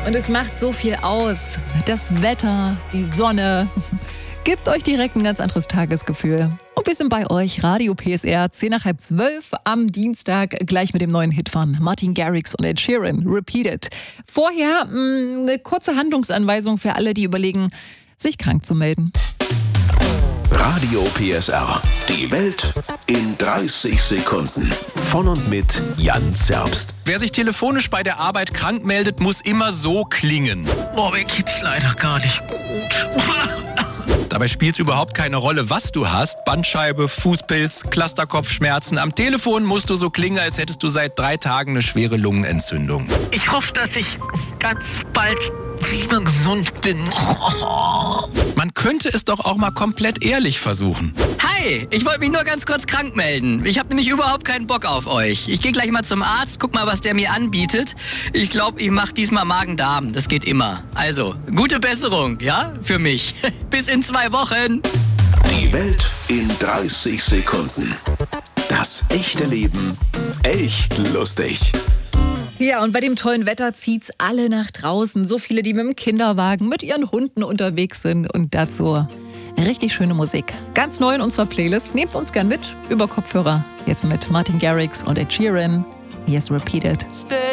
Und es macht so viel aus. Das Wetter, die Sonne. Gibt euch direkt ein ganz anderes Tagesgefühl. Und wir sind bei euch, Radio PSR, 10:30 am Dienstag, gleich mit dem neuen Hit von Martin Garrix und Ed Sheeran, Repeat It. Vorher eine kurze Handlungsanweisung für alle, die überlegen, sich krank zu melden. Radio PSR. Die Welt in 30 Sekunden. Von und mit Jan Zerbst. Wer sich telefonisch bei der Arbeit krank meldet, muss immer so klingen. Boah, mir geht's leider gar nicht gut. Dabei spielt es überhaupt keine Rolle, was du hast. Bandscheibe, Fußpilz, Clusterkopfschmerzen. Am Telefon musst du so klingen, als hättest du seit 3 Tagen eine schwere Lungenentzündung. Ich hoffe, dass ich ganz bald wieder gesund bin. Man könnte es doch auch mal komplett ehrlich versuchen. Hi, ich wollte mich nur ganz kurz krank melden. Ich habe nämlich überhaupt keinen Bock auf euch. Ich gehe gleich mal zum Arzt, guck mal, was der mir anbietet. Ich glaube, ich mache diesmal Magen-Darm. Das geht immer. Also, gute Besserung, ja, für mich. Bis in 2 Wochen. Die Welt in 30 Sekunden. Das echte Leben echt lustig. Ja, und bei dem tollen Wetter zieht's alle nach draußen. So viele, die mit dem Kinderwagen, mit ihren Hunden unterwegs sind. Und dazu richtig schöne Musik. Ganz neu in unserer Playlist. Nehmt uns gern mit über Kopfhörer. Jetzt mit Martin Garrix und Ed Sheeran. Yes, Repeat It.